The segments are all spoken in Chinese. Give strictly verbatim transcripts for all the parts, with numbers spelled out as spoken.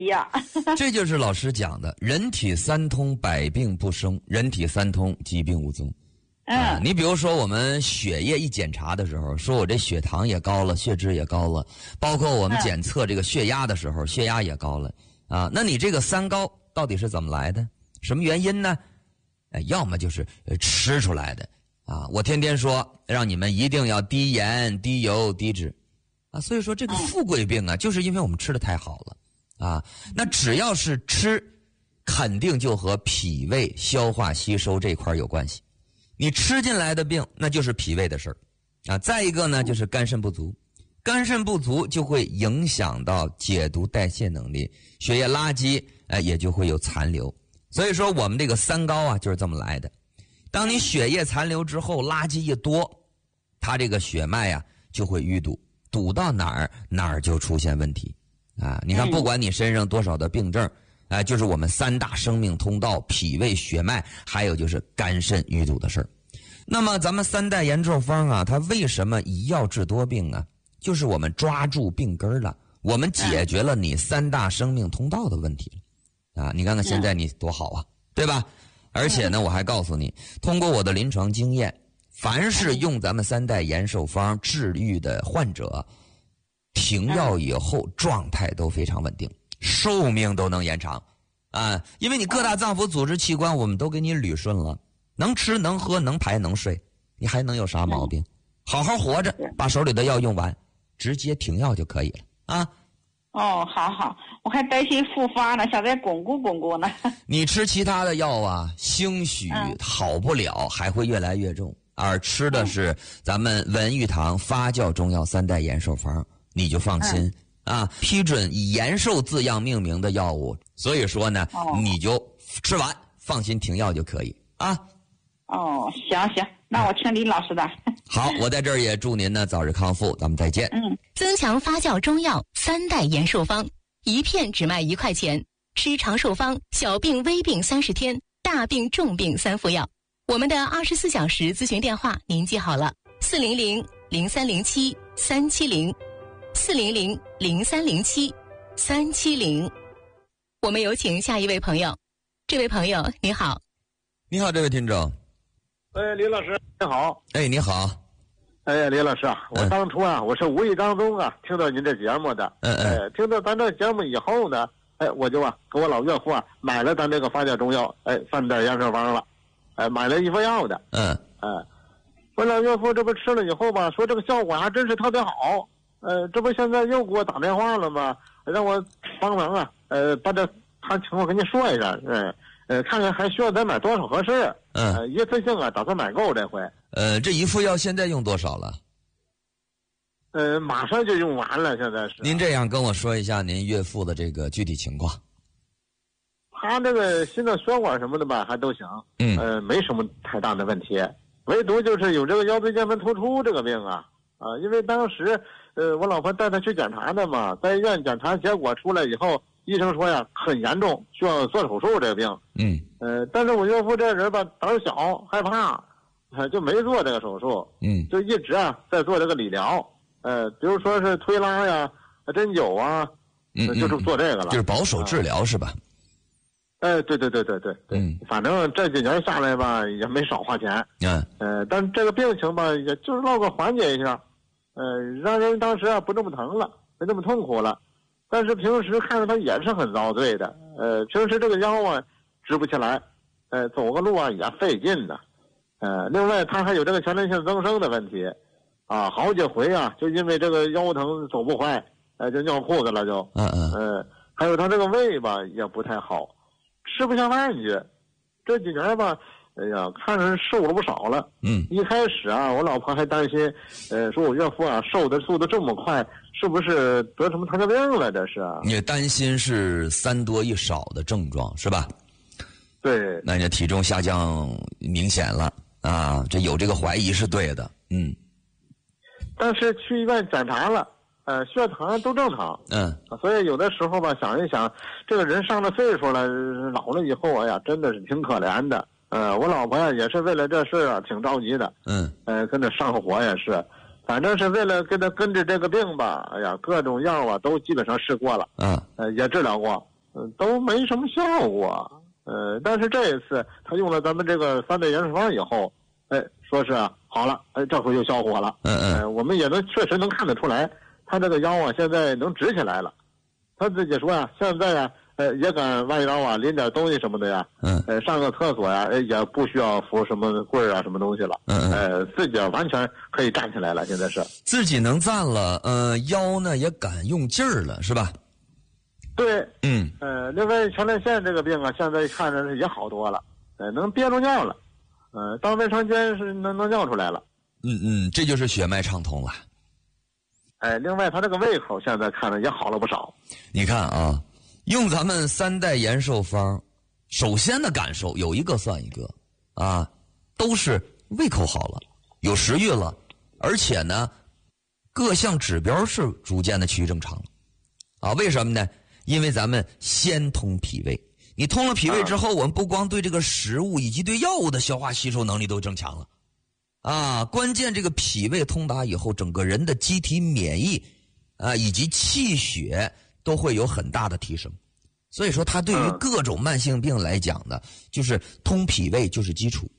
呀。 这就是老师讲的，人体三通，百病不生；人体三通，疾病无踪。 嗯、 啊，你比如说我们血液一检查的时候，说我这血糖也高了，血脂也高了，包括我们检测这个血压的时候，血压也高了啊。那你这个三高到底是怎么来的？什么原因呢？哎，要么就是吃出来的啊。我天天说让你们一定要低盐、低油、低脂啊，所以说这个富贵病啊，就是因为我们吃的太好了啊。那只要是吃，肯定就和脾胃、消化、吸收这块有关系。你吃进来的病，那就是脾胃的事儿，啊，再一个呢就是肝肾不足，肝肾不足就会影响到解毒代谢能力，血液垃圾，哎，也就会有残留。所以说我们这个三高啊就是这么来的。当你血液残留之后，垃圾一多，它这个血脉啊就会淤堵，堵到哪儿哪儿就出现问题啊！你看，不管你身上多少的病症。哎，就是我们三大生命通道，脾胃血脉，还有就是肝肾淤堵的事儿。那么咱们三代延寿方啊，它为什么一药治多病啊？就是我们抓住病根了，我们解决了你三大生命通道的问题了啊！你看看现在你多好啊，对吧？而且呢，我还告诉你，通过我的临床经验，凡是用咱们三代延寿方治愈的患者，停药以后状态都非常稳定。寿命都能延长，啊，因为你各大脏腑组织器官我们都给你捋顺了，能吃能喝能排能睡，你还能有啥毛病？好好活着，把手里的药用完，直接停药就可以了啊。 哦，好好，我还担心复发呢，想再巩固巩固呢。 你吃其他的药啊，兴许好不了，还会越来越重，而吃的是咱们文玉堂发酵中药三代延寿方，你就放心。嗯啊，批准以延寿字样命名的药物，所以说呢，哦、你就吃完，放心停药就可以啊。 哦，行行，那我听李老师的。 好，我在这儿也祝您呢早日康复，咱们再见。 嗯，增强发酵中药三代延寿方，一片只卖一块钱，吃长寿方，小病微病三十天，大病重病三副药。我们的二十四小时咨询电话您记好了：四零零零三零七三七零。四零零零三零七三七零，我们有请下一位朋友。这位朋友你好。 你好，这位听众。 哎，李老师你好。 哎，你好。 哎，李老师啊，我当初啊，嗯、我是无意当中啊听到您这节目的， 嗯嗯， 哎，听到咱这节目以后呢，哎，我就啊给我老岳父啊买了咱这个发酵中药，哎，三代延寿方了，哎，买了一副药的， 嗯， 哎，我老岳父这不吃了以后吧，说这个效果还真是特别好。呃，这不现在又给我打电话了吗？让我帮忙啊，呃，把这他情况跟你说一下，呃，呃，看看还需要再买多少合适。 嗯， 呃，一次性啊，打算买够这回。 呃，这一副药现在用多少了？ 呃，马上就用完了，现在是。 您这样跟我说一下您岳父的这个具体情况。 他这个心脏血管什么的吧，还都行， 嗯， 呃，没什么太大的问题，唯独就是有这个腰椎间盘突出这个病啊。啊，因为当时，呃，我老婆带她去检查的嘛，在医院检查结果出来以后，医生说呀，很严重，需要做手术这个病。 嗯。 呃，但是我岳父这人吧，胆小，害怕，呃，就没做这个手术。 嗯。 就一直啊在做这个理疗，呃，比如说是推拉呀、针灸啊， 嗯， 呃、就是做这个了， 就是保守治疗、啊、是吧？ 哎，对对对对对对， 嗯， 反正这几年下来吧，也没少花钱。 嗯。 呃，但这个病情吧，也就是落个缓解一下。呃，让人当时啊不这么疼了，没这么痛苦了，但是平时看着他也是很遭罪的。呃，平时这个腰啊直不起来，呃，走个路啊也费劲的。呃，另外他还有这个前列腺增生的问题，啊，好几回啊就因为这个腰疼走不快，呃，就尿裤子了就。 嗯嗯。 呃，还有他这个胃吧也不太好，吃不下饭去。这几年吧。哎呀，看着瘦了不少了。 嗯， 一开始啊，我老婆还担心，呃，说我岳父啊瘦的速度这么快，是不是得什么糖尿病了？这是啊。 你担心是三多一少的症状是吧？ 对。 那你的体重下降明显了啊，这有这个怀疑是对的。嗯。 但是去医院检查了，呃，血糖都正常。 嗯。 所以有的时候吧，想一想，这个人上了岁数了，老了以后，哎呀，真的是挺可怜的。呃，我老婆呀也是为了这事啊挺着急的， 嗯， 呃，跟着上火也是，反正是为了跟他跟着这个病吧，哎呀，各种药啊都基本上试过了， 嗯， 呃，也治疗过， 呃，都没什么效果。呃，但是这一次他用了咱们这个三代延寿方以后，哎，说是啊好了，哎，这回有效果了。 嗯嗯、 呃，我们也能确实能看得出来，他这个腰啊现在能直起来了。他自己说呀、啊，现在呀、啊，呃，也敢弯腰啊，拎点东西什么的呀， 嗯， 呃，上个厕所呀，也不需要扶什么棍儿啊，什么东西了。 嗯嗯， 呃，自己完全可以站起来了，现在是自己能站了，呃，腰呢也敢用劲儿了，是吧？ 对， 嗯， 呃，另外前列腺这个病啊，现在看着也好多了，呃，能憋住尿了，呃，到卫生间是能能尿出来了。 嗯嗯，这就是血脉畅通了。 哎，另外他这个胃口现在看着也好了不少。 你看啊，用咱们三代延寿方，首先的感受有一个算一个啊，都是胃口好了，有食欲了，而且呢，各项指标是逐渐的趋于正常了。啊，为什么呢？因为咱们先通脾胃，你通了脾胃之后，我们不光对这个食物以及对药物的消化吸收能力都增强了。啊，关键这个脾胃通达以后，整个人的机体免疫啊以及气血都会有很大的提升。所以说，它对于各种慢性病来讲呢，就是通脾胃就是基础。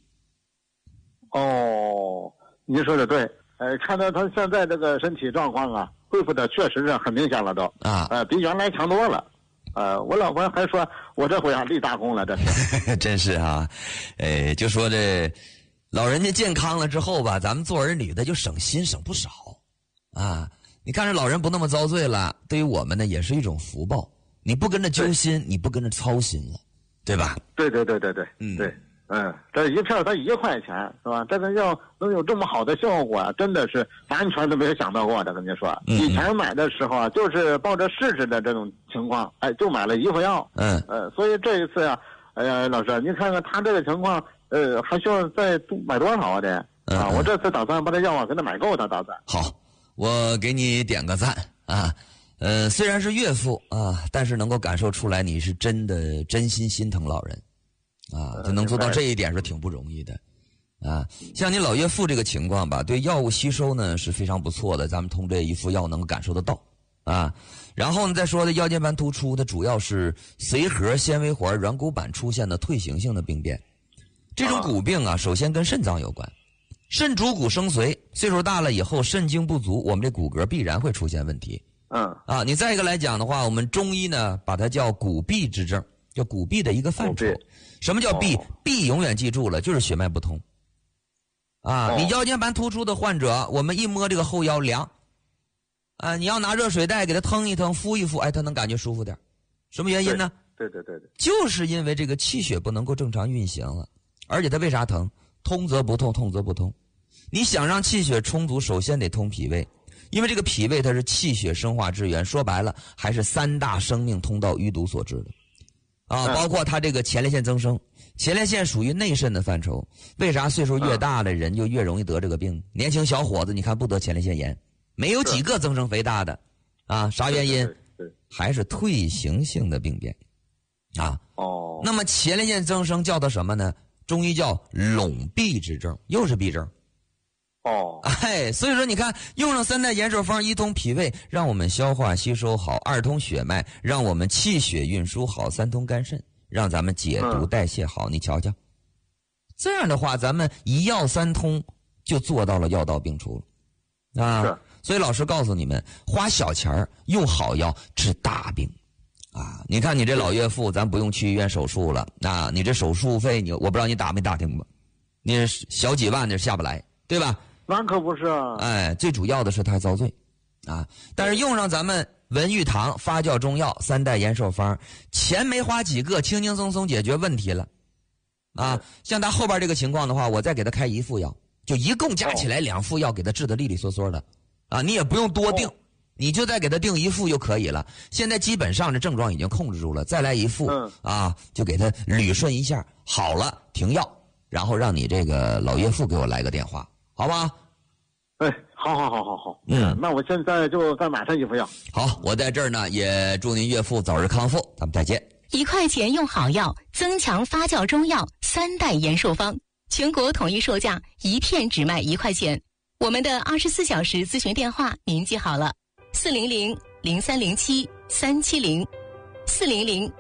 哦，您说的对，呃，看到他现在这个身体状况啊，恢复的确实是很明显了都啊， 呃，比原来强多了。呃，我老婆还说我这回啊立大功了，这是真是啊，呃，就说这。老人家健康了之后吧，咱们做儿女的就省心省不少，啊！你看这老人不那么遭罪了，对于我们呢也是一种福报。你不跟着揪心，你不跟着操心了，对吧？ 对对对对对， 嗯对，嗯，这一片才一块钱是吧？这个药能有这么好的效果，真的是完全都没有想到过的。跟您说， 嗯嗯以前买的时候啊，就是抱着试试的这种情况，哎，就买了一副药。 嗯， 呃，所以这一次呀、啊，哎呀，老师，您看看他这个情况。呃，还需要再买多少啊？得啊、嗯！我这次打算把这药啊给他买够，他打算。 好，我给你点个赞啊！呃，虽然是岳父啊，但是能够感受出来你是真的真心心疼老人啊，就能做到这一点是挺不容易的啊。像你老岳父这个情况吧，对药物吸收呢是非常不错的，咱们通这一副药能够感受得到啊。然后呢，再说的腰间盘突出，它主要是髓核纤维环软骨板出现的退行性的病变。这种骨病啊，首先跟肾脏有关，肾主骨生髓，岁数大了以后，肾精不足，我们这骨骼必然会出现问题。 嗯啊，你再一个来讲的话，我们中医呢把它叫骨闭之症，叫骨闭的一个范畴。什么叫闭？闭永远记住了，就是血脉不通。啊，你腰间盘突出的患者，我们一摸这个后腰凉，啊，你要拿热水袋给他腾一腾，敷一敷，哎，他能感觉舒服点。什么原因呢？ 对对对对， 就是因为这个气血不能够正常运行了。而且它为啥疼？通则不痛，痛则不通。你想让气血充足，首先得通脾胃，因为这个脾胃它是气血生化之源，说白了还是三大生命通道淤堵所致的啊。包括它这个前列腺增生，前列腺属于内肾的范畴。为啥岁数越大的人就越容易得这个病？年轻小伙子你看不得前列腺炎，没有几个增生肥大的啊？啥原因？还是退行性的病变啊。 哦， 那么前列腺增生叫它什么呢？中医叫陇闭之症，又是闭症。 哦， 哎，所以说你看，用上三代延寿方，一通脾胃，让我们消化吸收好；二通血脉，让我们气血运输好；三通肝肾，让咱们解毒代谢好。嗯、你瞧瞧，这样的话，咱们一药三通就做到了药到病除了啊。所以老师告诉你们，花小钱儿用好药治大病。啊，你看你这老岳父，咱不用去医院手术了。啊，你这手术费，你我不知道你打没打听过，你小几万的下不来，对吧？ 那可不是啊。 哎，最主要的是他遭罪，啊，但是用上咱们文玉堂发酵中药三代延寿方，钱没花几个，轻轻松松解决问题了。啊，像他后边这个情况的话，我再给他开一副药，就一共加起来两副药，给他治得利利索索的。啊，你也不用多定。哦，你就再给他定一副就可以了。现在基本上这症状已经控制住了，再来一副， 嗯、 啊，就给他捋顺一下，好了停药，然后让你这个老岳父给我来个电话，好吧？ 哎，好好好好好， 嗯， 那我现在就再买上一副药。 好，我在这儿呢，也祝您岳父早日康复，咱们再见。 一块钱用好药，增强发酵中药三代延寿方，全国统一售价，一片只卖一块钱。我们的二十四小时咨询电话您记好了。四零零零三零七三七零，四零零